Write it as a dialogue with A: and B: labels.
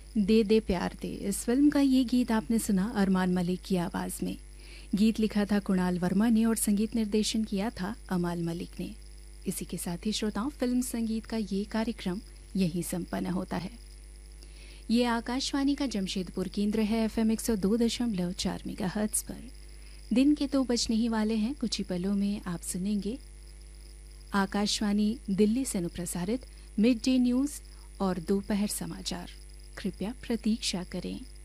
A: दे दे प्यार दे, इस फिल्म का ये गीत आपने सुना अरमान मलिक की आवाज़ में। गीत लिखा था कुणाल वर्मा ने और संगीत निर्देशन किया था अमाल मलिक ने। इसी के साथ ही श्रोताओं, फिल्म संगीत का ये कार्यक्रम यहीं संपन्न होता है। ये आकाशवाणी का जमशेदपुर केंद्र है, FM 102.4 मेगाहर्ट्ज़ पर। दिन के 2 बजने ही वाले हैं। कुछ ही पलों में आप सुनेंगे आकाशवाणी दिल्ली से अनुप्रसारित मिड डे न्यूज़ और दोपहर समाचार। कृपया प्रतीक्षा करें।